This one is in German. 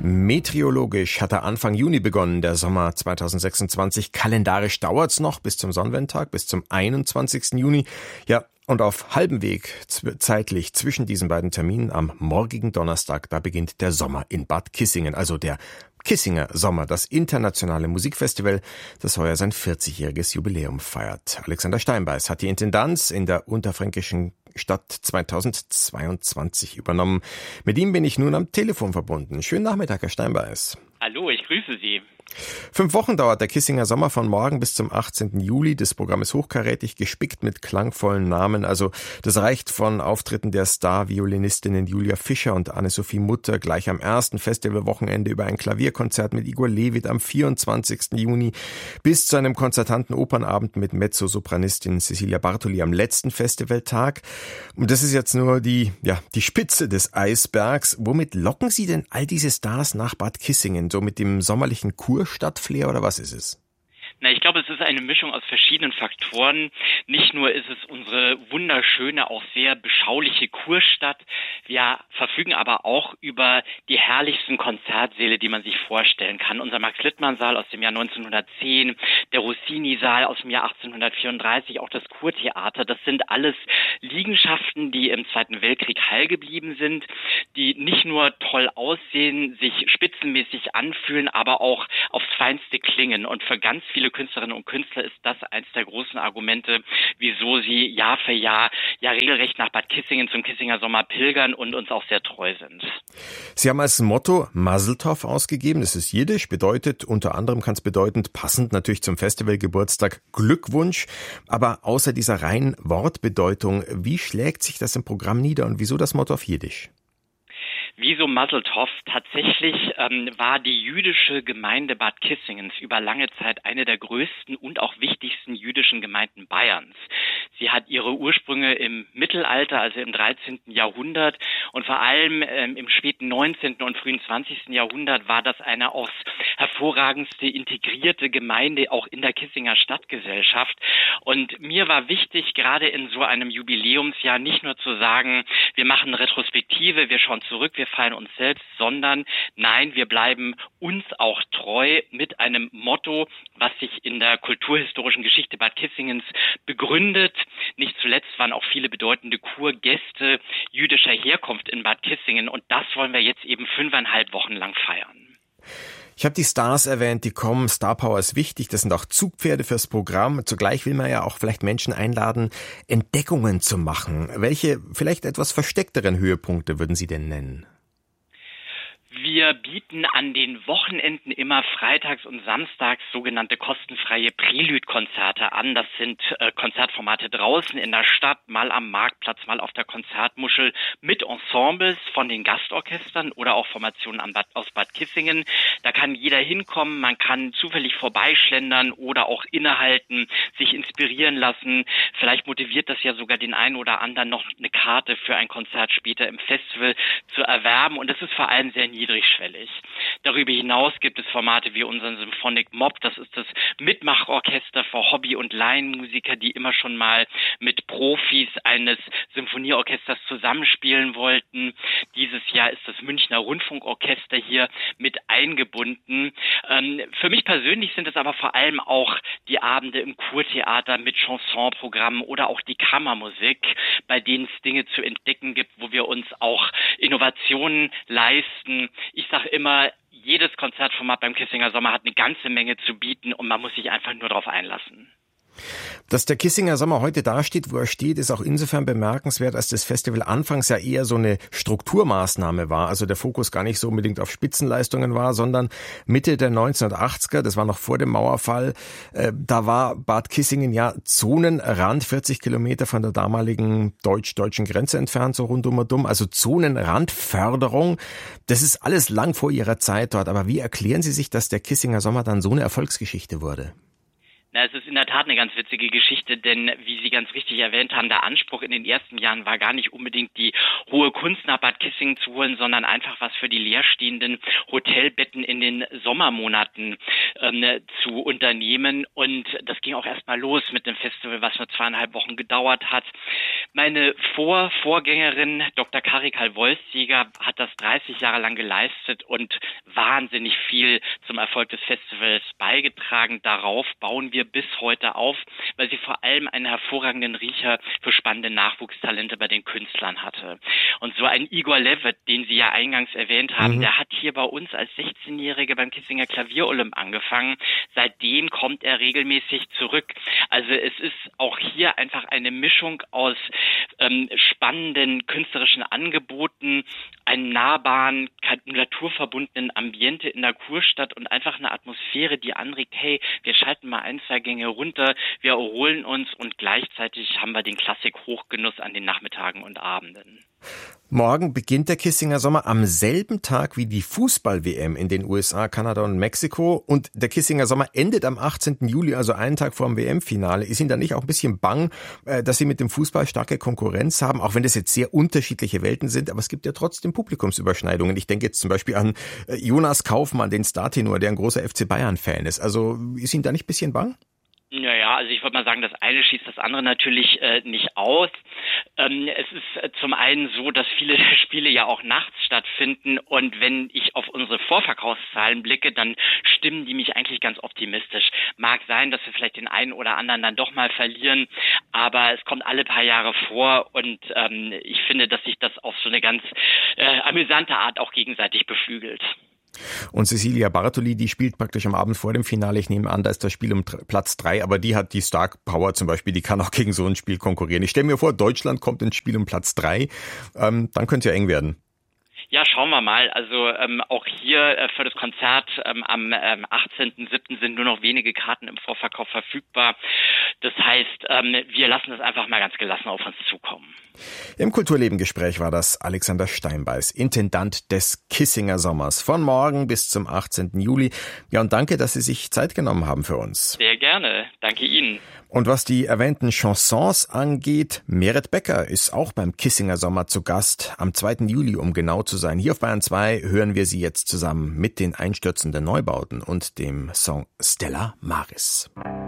Meteorologisch hat er Anfang Juni begonnen, der Sommer 2026. Kalendarisch dauert's noch bis zum Sonnenwendtag, bis zum 21. Juni. Ja, und auf halbem Weg zeitlich zwischen diesen beiden Terminen am morgigen Donnerstag, da beginnt der Sommer in Bad Kissingen, also der Kissinger Sommer, das internationale Musikfestival, das heuer sein 40-jähriges Jubiläum feiert. Alexander Steinbeiß hat die Intendanz in der unterfränkischen Stadt 2022 übernommen. Mit ihm bin ich nun am Telefon verbunden. Schönen Nachmittag, Herr Steinbeiß. Hallo, ich grüße Sie. 5 Wochen dauert der Kissinger Sommer von morgen bis zum 18. Juli. Das Programm ist hochkarätig, gespickt mit klangvollen Namen. Also das reicht von Auftritten der Star-Violinistinnen Julia Fischer und Anne-Sophie Mutter gleich am ersten Festivalwochenende über ein Klavierkonzert mit Igor Levit am 24. Juni bis zu einem konzertanten Opernabend mit Mezzosopranistin Cecilia Bartoli am letzten Festivaltag. Und das ist jetzt nur die Spitze des Eisbergs. Womit locken Sie denn all diese Stars nach Bad Kissingen? So mit dem sommerlichen Kurstadtflair oder was ist es? Na, ich glaube, es ist eine Mischung aus verschiedenen Faktoren. Nicht nur ist es unsere wunderschöne, auch sehr beschauliche Kurstadt. Wir verfügen aber auch über die herrlichsten Konzertsäle, die man sich vorstellen kann. Unser Max-Littmann-Saal aus dem Jahr 1910, der Rossini-Saal aus dem Jahr 1834, auch das Kurtheater. Das sind alles Liegenschaften, die im Zweiten Weltkrieg heil geblieben sind, die nicht nur toll aussehen, sich spitzenmäßig anfühlen, aber auch aufs Feinste klingen. Und für ganz viele Künstlerinnen und Künstler ist das eins der großen Argumente, wieso sie Jahr für Jahr regelrecht nach Bad Kissingen zum Kissinger Sommer pilgern und uns auch sehr treu sind. Sie haben als Motto Mazel Tov ausgegeben. Das ist Jiddisch, bedeutet, unter anderem kann es bedeutend, passend natürlich zum Festivalgeburtstag, Glückwunsch. Aber außer dieser reinen Wortbedeutung, wie schlägt sich das im Programm nieder und wieso das Motto auf Jiddisch? Wieso Mazel Tov? Tatsächlich war die jüdische Gemeinde Bad Kissingens über lange Zeit eine der größten und auch wichtigsten jüdischen Gemeinden Bayerns. Sie hat ihre Ursprünge im Mittelalter, also im 13. Jahrhundert und vor allem im späten 19. und frühen 20. Jahrhundert war das eine aufs hervorragendste integrierte Gemeinde auch in der Kissinger Stadtgesellschaft. Und mir war wichtig, gerade in so einem Jubiläumsjahr nicht nur zu sagen, wir machen Retrospektive, wir schauen zurück, wir feiern uns selbst, sondern nein, wir bleiben uns auch treu mit einem Motto, was sich in der kulturhistorischen Geschichte Bad Kissingens begründet. Nicht zuletzt waren auch viele bedeutende Kurgäste jüdischer Herkunft in Bad Kissingen und das wollen wir jetzt eben 5,5 Wochen lang feiern. Ich habe die Stars erwähnt, die kommen. Star Power ist wichtig, das sind auch Zugpferde fürs Programm. Zugleich will man ja auch vielleicht Menschen einladen, Entdeckungen zu machen. Welche vielleicht etwas versteckteren Höhepunkte würden Sie denn nennen? Wir bieten an den Wochenenden immer freitags und samstags sogenannte kostenfreie Prelude-Konzerte an. Das sind Konzertformate draußen in der Stadt, mal am Marktplatz, mal auf der Konzertmuschel mit Ensembles von den Gastorchestern oder auch Formationen aus Bad Kissingen. Da kann jeder hinkommen, man kann zufällig vorbeischlendern oder auch innehalten, sich inspirieren lassen. Vielleicht motiviert das ja sogar den einen oder anderen noch eine Karte für ein Konzert später im Festival zu erwerben und es ist vor allem sehr niedrigschwellig. Darüber hinaus gibt es Formate wie unseren Symphonic Mob, das ist das Mitmachorchester für Hobby- und Laienmusiker, die immer schon mal mit Profis eines Symphonieorchesters zusammenspielen wollten. Dieses Jahr ist das Münchner Rundfunkorchester hier mit eingebunden. Für mich persönlich sind es aber vor allem auch die Abende im Kurtheater mit Chansonprogrammen oder auch die Kammermusik, bei denen es Dinge zu entdecken gibt, wo wir uns auch Innovationen leisten. Ich sage immer, jedes Konzertformat beim Kissinger Sommer hat eine ganze Menge zu bieten und man muss sich einfach nur darauf einlassen. Dass der Kissinger Sommer heute dasteht, wo er steht, ist auch insofern bemerkenswert, als das Festival anfangs ja eher so eine Strukturmaßnahme war. Also der Fokus gar nicht so unbedingt auf Spitzenleistungen war, sondern Mitte der 1980er, das war noch vor dem Mauerfall, da war Bad Kissingen ja Zonenrand, 40 Kilometer von der damaligen deutschen Grenze entfernt, so rundum und dumm. Also Zonenrandförderung, das ist alles lang vor Ihrer Zeit dort. Aber wie erklären Sie sich, dass der Kissinger Sommer dann so eine Erfolgsgeschichte wurde? Na, es ist in der Tat eine ganz witzige Geschichte, denn wie Sie ganz richtig erwähnt haben, der Anspruch in den ersten Jahren war gar nicht unbedingt die hohe Kunst nach Bad Kissingen zu holen, sondern einfach was für die leerstehenden Hotelbetten in den Sommermonaten zu unternehmen. Und das ging auch erstmal los mit dem Festival, was nur 2,5 Wochen gedauert hat. Meine Vorgängerin, Dr. Karikal Wolfsjäger, hat das 30 Jahre lang geleistet und wahnsinnig viel zum Erfolg des Festivals beigetragen. Darauf bauen wir bis heute auf, weil sie vor allem einen hervorragenden Riecher für spannende Nachwuchstalente bei den Künstlern hatte. Und so ein Igor Levitt, den Sie ja eingangs erwähnt haben, der hat hier bei uns als 16-Jähriger beim Kissinger Klavierolymp angefangen. Seitdem kommt er regelmäßig zurück. Also es ist auch hier einfach eine Mischung aus spannenden künstlerischen Angeboten, einem nahbaren, naturverbundenen Ambiente in der Kurstadt und einfach eine Atmosphäre, die anregt, hey, wir schalten mal 1, 2 Gänge runter, wir erholen uns und gleichzeitig haben wir den Klassik-Hochgenuss an den Nachmittagen und Abenden. Morgen beginnt der Kissinger Sommer am selben Tag wie die Fußball-WM in den USA, Kanada und Mexiko. Und der Kissinger Sommer endet am 18. Juli, also einen Tag vor dem WM-Finale. Ist Ihnen da nicht auch ein bisschen bang, dass Sie mit dem Fußball starke Konkurrenz haben, auch wenn das jetzt sehr unterschiedliche Welten sind, aber es gibt ja trotzdem Publikumsüberschneidungen. Ich denke jetzt zum Beispiel an Jonas Kaufmann, den Startenor, der ein großer FC Bayern-Fan ist. Also ist Ihnen da nicht ein bisschen bang? Naja, also ich würde mal sagen, das eine schließt das andere natürlich nicht aus. Es ist zum einen so, dass viele der Spiele ja auch nachts stattfinden und wenn ich auf unsere Vorverkaufszahlen blicke, dann stimmen die mich eigentlich ganz optimistisch. Mag sein, dass wir vielleicht den einen oder anderen dann doch mal verlieren, aber es kommt alle paar Jahre vor und ich finde, dass sich das auf so eine ganz amüsante Art auch gegenseitig beflügelt. Und Cecilia Bartoli, die spielt praktisch am Abend vor dem Finale. Ich nehme an, da ist das Spiel um Platz 3, aber die hat die Star Power zum Beispiel, die kann auch gegen so ein Spiel konkurrieren. Ich stelle mir vor, Deutschland kommt ins Spiel um Platz 3, dann könnte ja eng werden. Ja, schauen wir mal. Also auch hier für das Konzert am 18.07. sind nur noch wenige Karten im Vorverkauf verfügbar. Das heißt, wir lassen das einfach mal ganz gelassen auf uns zukommen. Im Kulturleben-Gespräch war das Alexander Steinbeiß, Intendant des Kissinger Sommers, von morgen bis zum 18. Juli. Ja, und danke, dass Sie sich Zeit genommen haben für uns. Sehr gerne. Danke Ihnen. Und was die erwähnten Chansons angeht, Meret Becker ist auch beim Kissinger Sommer zu Gast, am 2. Juli, um genau zu sein. Hier auf Bayern 2 hören wir sie jetzt zusammen mit den einstürzenden Neubauten und dem Song Stella Maris.